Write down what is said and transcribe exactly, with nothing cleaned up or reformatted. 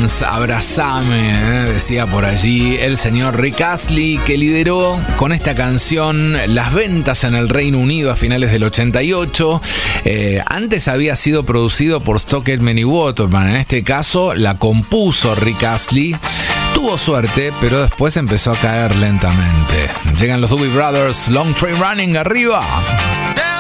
Dance, Abrazame, ¿eh? Decía por allí el señor Rick Astley, que lideró con esta canción las ventas en el Reino Unido a finales del ochenta y ocho. Eh, antes había sido producido por Stockman y Waterman. En este caso la compuso Rick Astley. Tuvo suerte, pero después empezó a caer lentamente. Llegan los Doobie Brothers, Long Train Running, arriba.